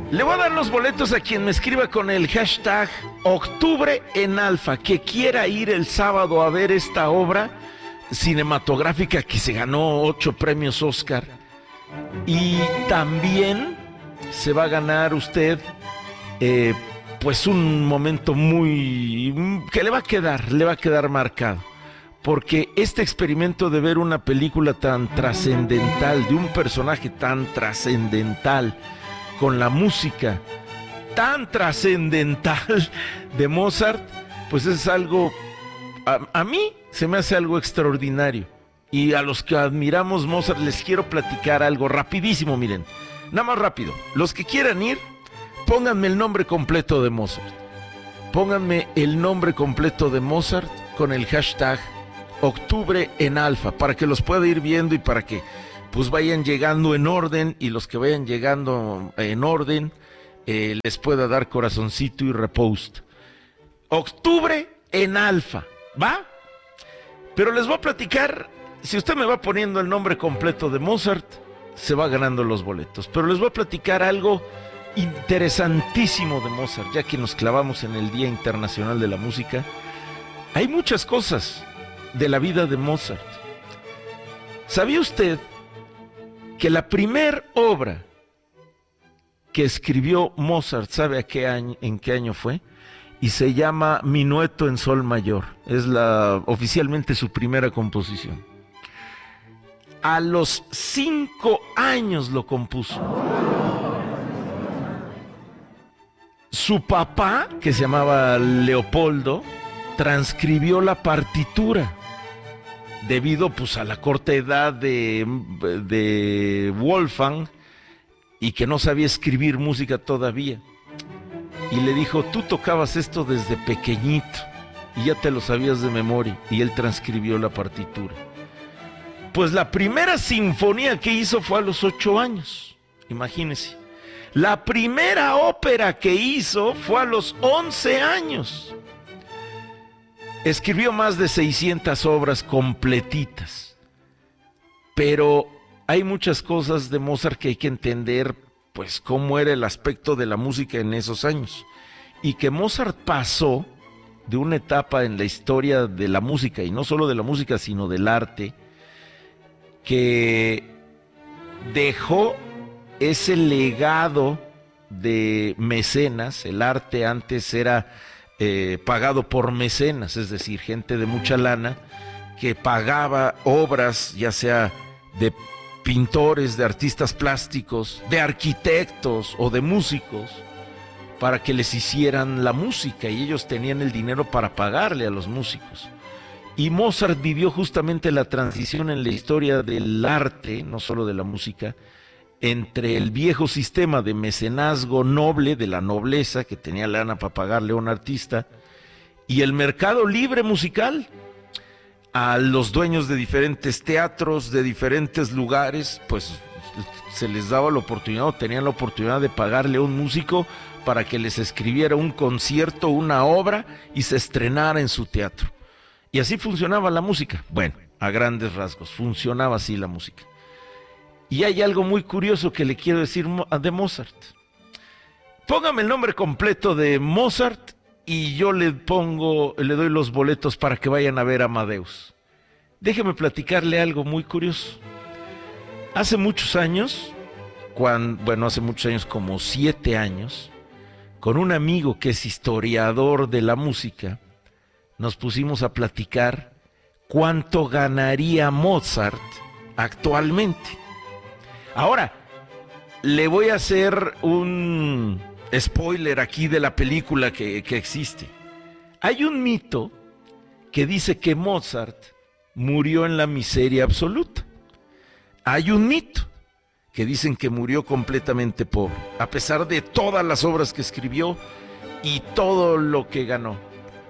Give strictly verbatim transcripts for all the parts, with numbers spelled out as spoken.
Le voy a dar los boletos a quien me escriba con el hashtag Octubre en Alfa, que quiera ir el sábado a ver esta obra cinematográfica que se ganó ocho premios Oscar. Y también se va a ganar usted eh, pues un momento muy que le va a quedar, le va a quedar marcado. Porque este experimento de ver una película tan trascendental, de un personaje tan trascendental, con la música tan trascendental de Mozart, pues es algo, a, a mí se me hace algo extraordinario. Y a los que admiramos Mozart les quiero platicar algo rapidísimo, miren, nada más rápido. Los que quieran ir, pónganme el nombre completo de Mozart. Pónganme el nombre completo de Mozart con el hashtag Octubre en Alfa, para que los pueda ir viendo y para que pues vayan llegando en orden, y los que vayan llegando en orden eh, les pueda dar corazoncito y repost. Octubre en Alfa, ¿va? Pero les voy a platicar, si usted me va poniendo el nombre completo de Mozart, se va ganando los boletos. Pero les voy a platicar algo interesantísimo de Mozart, ya que nos clavamos en el Día Internacional de la Música. Hay muchas cosas de la vida de Mozart. ¿Sabía usted que la primer obra que escribió Mozart, ¿sabe a qué año, en qué año fue? Y se llama Minueto en Sol Mayor. Es la oficialmente su primera composición. A los cinco años lo compuso. Su papá, que se llamaba Leopoldo, transcribió la partitura debido pues a la corta edad de, de Wolfgang, y que no sabía escribir música todavía. Y le dijo, tú tocabas esto desde pequeñito y ya te lo sabías de memoria. Y él transcribió la partitura. Pues la primera sinfonía que hizo fue a los ocho años, imagínense. La primera ópera que hizo fue a los once años. Escribió más de seiscientas obras completitas. Pero hay muchas cosas de Mozart que hay que entender, pues cómo era el aspecto de la música en esos años. Y que Mozart pasó de una etapa en la historia de la música, y no solo de la música, sino del arte, que dejó ese legado de mecenas. El arte antes era eh, pagado por mecenas, es decir, gente de mucha lana que pagaba obras, ya sea de pintores, de artistas plásticos, de arquitectos o de músicos, para que les hicieran la música, y ellos tenían el dinero para pagarle a los músicos. Y Mozart vivió justamente la transición en la historia del arte, no solo de la música, entre el viejo sistema de mecenazgo noble, de la nobleza, que tenía lana para pagarle a un artista, y el mercado libre musical. A los dueños de diferentes teatros, de diferentes lugares, pues se les daba la oportunidad, o tenían la oportunidad de pagarle a un músico para que les escribiera un concierto, una obra, y se estrenara en su teatro. Y así funcionaba la música. Bueno, a grandes rasgos, funcionaba así la música. Y hay algo muy curioso que le quiero decir de Mozart. Póngame el nombre completo de Mozart y yo le pongo, le doy los boletos para que vayan a ver Amadeus. Déjeme platicarle algo muy curioso. Hace muchos años, cuando, bueno, hace muchos años, como siete años, con un amigo que es historiador de la música, nos pusimos a platicar cuánto ganaría Mozart actualmente. Ahora, le voy a hacer un spoiler aquí de la película que, que existe. Hay un mito que dice que Mozart murió en la miseria absoluta. Hay un mito que dicen que murió completamente pobre, a pesar de todas las obras que escribió y todo lo que ganó.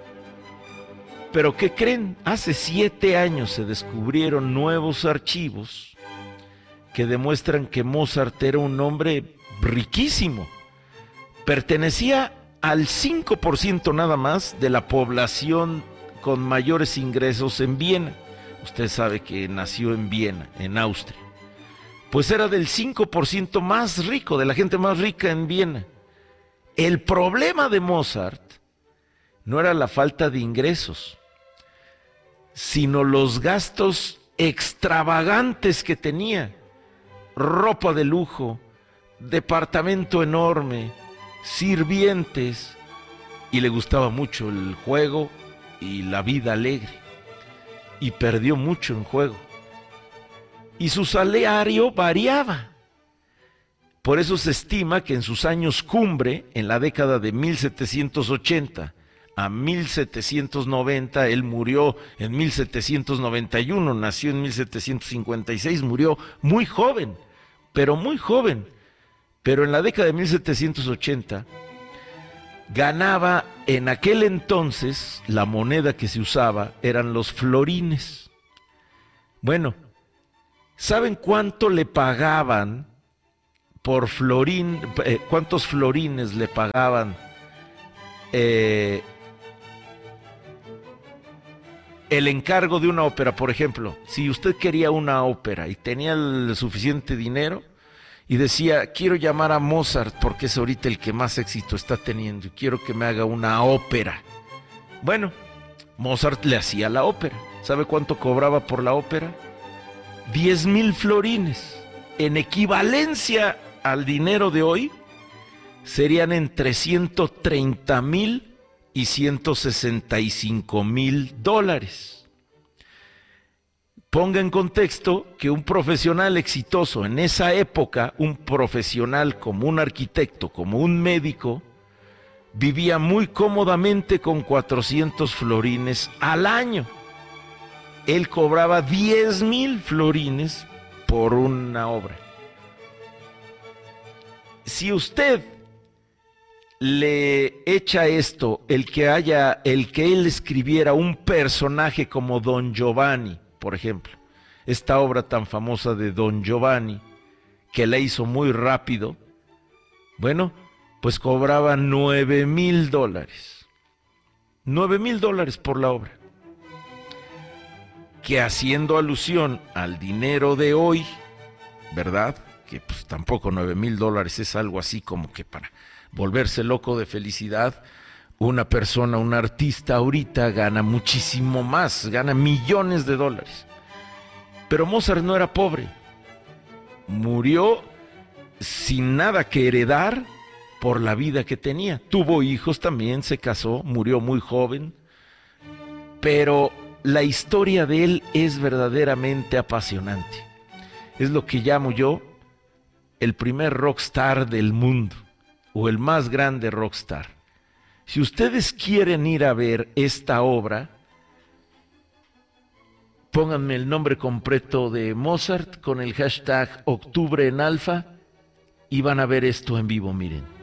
Pero ¿qué creen? Hace siete años se descubrieron nuevos archivos que demuestran que Mozart era un hombre riquísimo. Pertenecía al cinco por ciento nada más de la población con mayores ingresos en Viena. Usted sabe que nació en Viena, en Austria. pues era del cinco por ciento más rico, de la gente más rica en Viena. El problema de Mozart no era la falta de ingresos, sino los gastos extravagantes que tenía. Ropa de lujo, departamento enorme, sirvientes, y le gustaba mucho el juego y la vida alegre, y perdió mucho en juego. Y su salario variaba. Por eso se estima que en sus años cumbre, en la década de mil setecientos ochenta a mil setecientos noventa, él murió en mil setecientos noventa y uno, nació en mil setecientos cincuenta y seis, murió muy joven, pero muy joven. Pero en la década de mil setecientos ochenta, ganaba en aquel entonces, la moneda que se usaba eran los florines. Bueno, ¿saben cuánto le pagaban por florín? Eh, ¿Cuántos florines le pagaban eh, el encargo de una ópera? Por ejemplo, si usted quería una ópera y tenía el suficiente dinero y decía, quiero llamar a Mozart porque es ahorita el que más éxito está teniendo y quiero que me haga una ópera. Bueno, Mozart le hacía la ópera. ¿Sabe cuánto cobraba por la ópera? diez mil florines. En equivalencia al dinero de hoy, serían entre ciento treinta mil y ciento sesenta y cinco mil dólares. Ponga en contexto que un profesional exitoso en esa época, un profesional como un arquitecto, como un médico, vivía muy cómodamente con cuatrocientos florines al año. Él cobraba diez mil florines por una obra. Si usted le echa esto, el que haya, el que él escribiera un personaje como Don Giovanni, por ejemplo, esta obra tan famosa de Don Giovanni, que la hizo muy rápido, bueno, pues cobraba nueve mil dólares. Nueve mil dólares por la obra. Que haciendo alusión al dinero de hoy, ¿verdad? Que pues tampoco nueve mil dólares es algo así como que para volverse loco de felicidad. Una persona, un artista ahorita gana muchísimo más, gana millones de dólares. Pero Mozart no era pobre. Murió sin nada que heredar por la vida que tenía. Tuvo hijos también, se casó, murió muy joven. Pero la historia de él es verdaderamente apasionante. Es lo que llamo yo el primer rockstar del mundo, o el más grande rockstar. Si ustedes quieren ir a ver esta obra, pónganme el nombre completo de Mozart con el hashtag Octubre en Alfa y van a ver esto en vivo, miren.